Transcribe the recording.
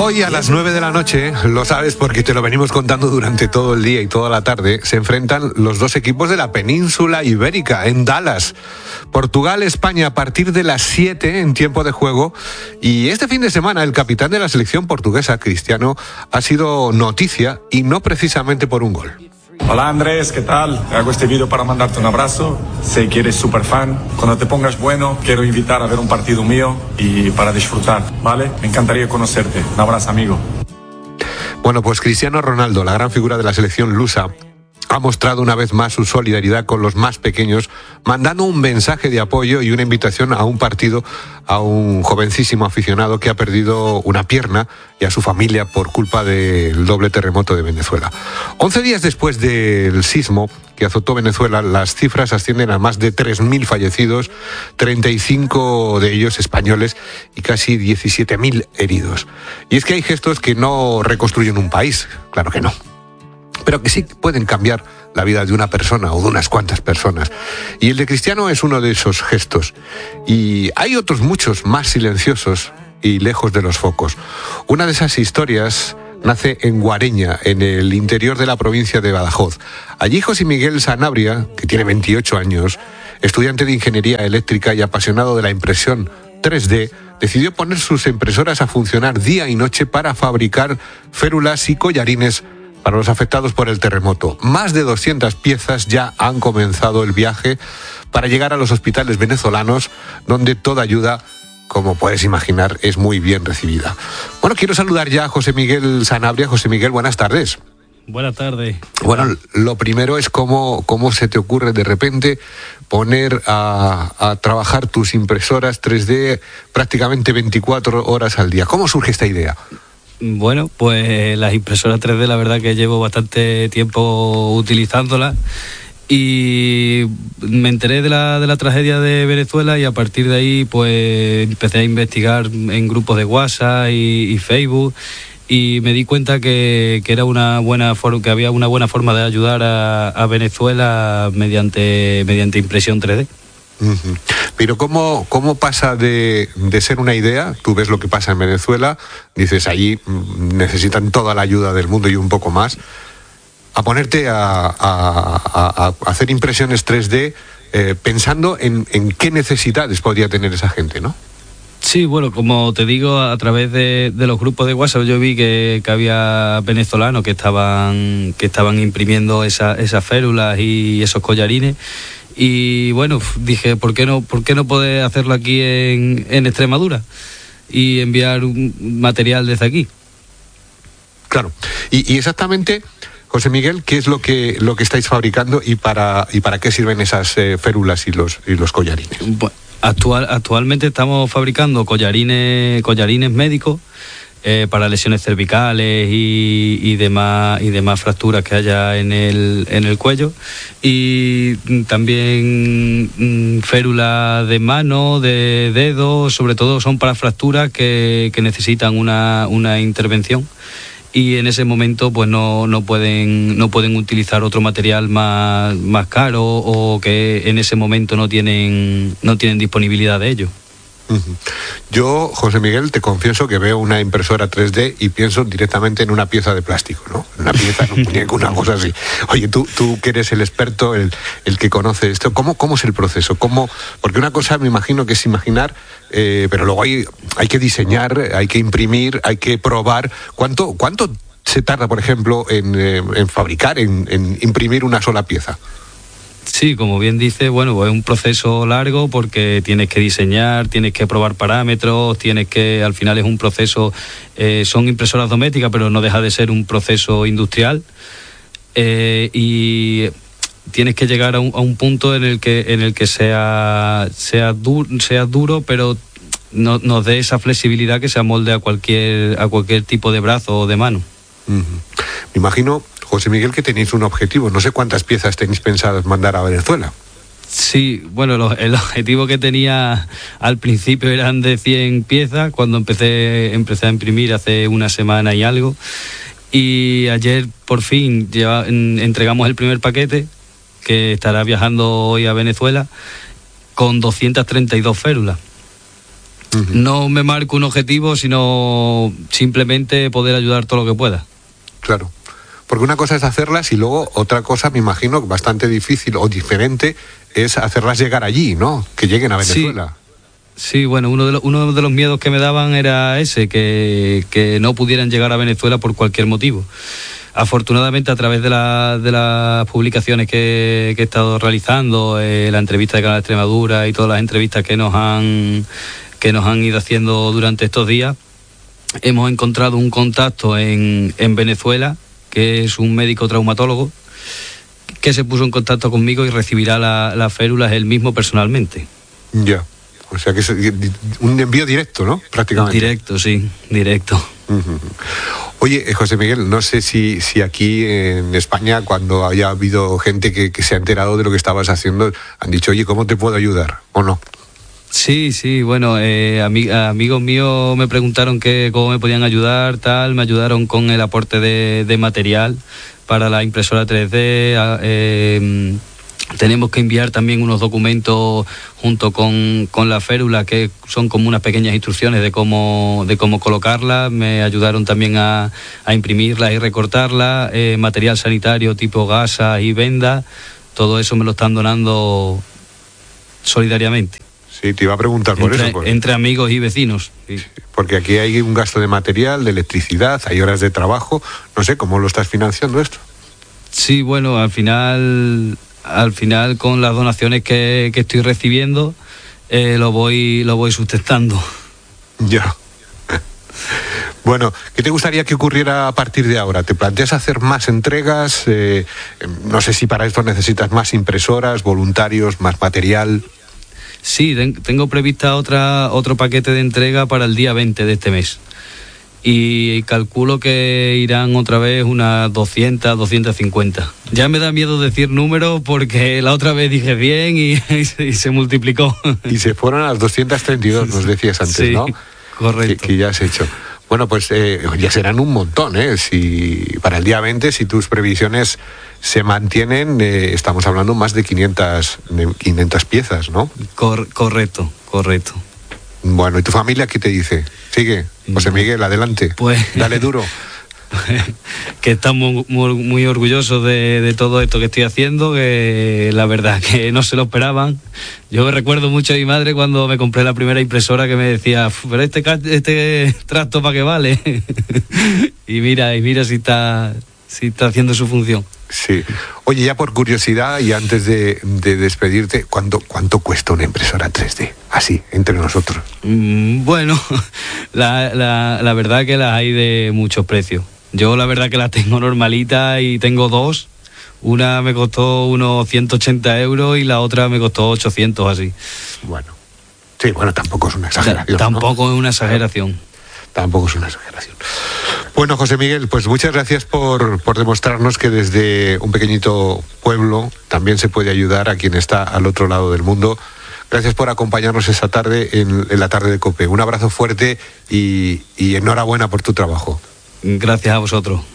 Hoy a las 9 de la noche, lo sabes porque te lo venimos contando durante todo el día y toda la tarde, se enfrentan los dos equipos de la península ibérica en Dallas. Portugal-España a partir de las 7 en tiempo de juego. Y este fin de semana el capitán de la selección portuguesa, Cristiano, ha sido noticia y no precisamente por un gol. Hola Andrés, ¿qué tal? Hago este vídeo para mandarte un abrazo. Sé que eres súper fan. Cuando te pongas bueno, quiero invitar a ver un partido mío y para disfrutar, ¿vale? Me encantaría conocerte. Un abrazo, amigo. Bueno, pues Cristiano Ronaldo, la gran figura de la selección lusa, ha mostrado una vez más su solidaridad con los más pequeños, mandando un mensaje de apoyo y una invitación a un partido a un jovencísimo aficionado que ha perdido una pierna y a su familia por culpa del doble terremoto de Venezuela. 11 días después del sismo que azotó Venezuela, las cifras ascienden a más de 3.000 fallecidos, 35 de ellos españoles y casi 17.000 heridos. Y es que hay gestos que no reconstruyen un país, claro que no, pero que sí pueden cambiar la vida de una persona o de unas cuantas personas. Y el de Cristiano es uno de esos gestos. Y hay otros muchos más silenciosos y lejos de los focos. Una de esas historias nace en Guareña, en el interior de la provincia de Badajoz. Allí José Miguel Sanabria, que tiene 28 años, estudiante de ingeniería eléctrica y apasionado de la impresión 3D, decidió poner sus impresoras a funcionar día y noche para fabricar férulas y collarines para los afectados por el terremoto. Más de 200 piezas ya han comenzado el viaje para llegar a los hospitales venezolanos, donde toda ayuda, como puedes imaginar, es muy bien recibida. Bueno, quiero saludar ya a José Miguel Sanabria. José Miguel, buenas tardes. Buenas tardes. Bueno, lo primero es cómo se te ocurre de repente poner a trabajar tus impresoras 3D prácticamente 24 horas al día. ¿Cómo surge esta idea? Bueno, pues las impresoras 3D la verdad que llevo bastante tiempo utilizándolas y me enteré de la tragedia de Venezuela y a partir de ahí pues empecé a investigar en grupos de WhatsApp y Facebook y me di cuenta que era que había una buena forma de ayudar a Venezuela mediante impresión 3D. Uh-huh. Pero ¿cómo pasa de ser una idea? Tú ves lo que pasa en Venezuela, dices allí necesitan toda la ayuda del mundo y un poco más, a ponerte a hacer impresiones 3D pensando en qué necesidades podría tener esa gente, ¿no? Sí, bueno, como te digo, a través de los grupos de WhatsApp yo vi que había venezolanos que estaban imprimiendo esas férulas y esos collarines. Y bueno, dije, ¿por qué no poder hacerlo aquí en Extremadura y enviar un material desde aquí? Claro. Y exactamente, José Miguel, ¿qué es lo que estáis fabricando y para qué sirven esas férulas y los collarines? Bueno, actualmente estamos fabricando collarines médicos para lesiones cervicales y demás fracturas que haya en el cuello, y también férulas de mano, de dedos, sobre todo son para fracturas que necesitan una intervención y en ese momento pues no pueden utilizar otro material más caro o que en ese momento no tienen disponibilidad de ello. Yo, José Miguel, te confieso que veo una impresora 3D y pienso directamente en una pieza de plástico, ¿no? Una pieza, en un muñeco, una cosa así. Oye, tú que eres el experto, el que conoce esto, ¿cómo es el proceso? Porque una cosa me imagino que es imaginar, pero luego hay que diseñar, hay que imprimir, hay que probar. ¿Cuánto se tarda, por ejemplo, en fabricar, en imprimir una sola pieza? Sí, como bien dice, bueno, es un proceso largo porque tienes que diseñar, tienes que probar parámetros, al final es un proceso, son impresoras domésticas, pero no deja de ser un proceso industrial, y tienes que llegar a un punto en el que sea duro, pero nos dé esa flexibilidad que se amolde a cualquier tipo de brazo o de mano. Uh-huh. Me imagino, José Miguel, que tenéis un objetivo. No sé cuántas piezas tenéis pensadas mandar a Venezuela. Sí, bueno, el objetivo que tenía al principio eran de 100 piezas, cuando empecé a imprimir hace una semana y algo. Y ayer, por fin, entregamos el primer paquete, que estará viajando hoy a Venezuela, con 232 férulas. No me marco un objetivo, sino simplemente poder ayudar todo lo que pueda. Claro. Porque una cosa es hacerlas y luego otra cosa, me imagino, bastante difícil o diferente, es hacerlas llegar allí, ¿no? Que lleguen a Venezuela. Sí, bueno, uno de los miedos que me daban era ese, que no pudieran llegar a Venezuela por cualquier motivo. Afortunadamente, a través de las publicaciones que he estado realizando, la entrevista de Canal Extremadura y todas las entrevistas que nos han ido haciendo durante estos días, hemos encontrado un contacto en Venezuela, que es un médico traumatólogo, que se puso en contacto conmigo y recibirá las férulas él mismo personalmente. Ya. O sea que es un envío directo, ¿no? Prácticamente. Directo, sí, directo. Oye, José Miguel, no sé si aquí en España, cuando haya habido gente que se ha enterado de lo que estabas haciendo, han dicho, oye, ¿cómo te puedo ayudar? ¿O no? Sí, bueno, amigos míos me preguntaron cómo me podían ayudar, me ayudaron con el aporte de material para la impresora 3D. Tenemos que enviar también unos documentos junto con la férula, que son como unas pequeñas instrucciones de cómo colocarla. Me ayudaron también a imprimirla y recortarla, material sanitario tipo gasas y vendas. Todo eso me lo están donando solidariamente. Sí, te iba a preguntar por eso. Entre amigos y vecinos. Sí. Porque aquí hay un gasto de material, de electricidad, hay horas de trabajo. No sé, ¿cómo lo estás financiando esto? Sí, bueno, al final con las donaciones que estoy recibiendo, lo voy sustentando. Ya. Bueno, ¿qué te gustaría que ocurriera a partir de ahora? ¿Te planteas hacer más entregas? No sé si para esto necesitas más impresoras, voluntarios, más material. Sí, tengo prevista otro paquete de entrega para el día 20 de este mes. Y calculo que irán otra vez unas 200, 250. Ya me da miedo decir números porque la otra vez dije 100 y se multiplicó. Y se fueron a las 232, nos decías antes, sí, ¿no? Correcto. Que ya has hecho. Bueno, pues ya serán un montón, ¿eh? Si para el día 20, si tus previsiones se mantienen, estamos hablando más de 500 piezas, ¿no? Correcto. Bueno, ¿y tu familia qué te dice? Sigue, José Miguel, adelante. Pues, dale duro. Que estamos muy orgullosos de todo esto que estoy haciendo, que la verdad que no se lo esperaban. Yo me recuerdo mucho a mi madre cuando me compré la primera impresora, que me decía, pero este tracto ¿para qué vale? y mira si está haciendo su función. Sí. Oye, ya por curiosidad y antes de despedirte, ¿cuánto cuesta una impresora 3D? Así, entre nosotros. Bueno, la verdad que las hay de muchos precios. Yo la verdad que las tengo normalita y tengo dos. Una me costó unos 180 euros y la otra me costó 800, así. Bueno, sí, tampoco es una exageración. Tampoco es una exageración. Tampoco es una exageración. Bueno, José Miguel, pues muchas gracias por demostrarnos que desde un pequeñito pueblo también se puede ayudar a quien está al otro lado del mundo. Gracias por acompañarnos esta tarde en la tarde de COPE. Un abrazo fuerte y enhorabuena por tu trabajo. Gracias a vosotros.